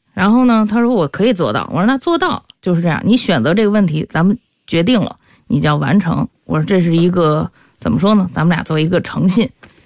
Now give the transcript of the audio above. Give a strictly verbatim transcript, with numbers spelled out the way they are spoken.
然后呢，他说我可以做到。我说那做到就是这样，你选择这个问题，咱们决定了，你就要完成。我说这是一个怎么说呢？咱们俩做一个诚信。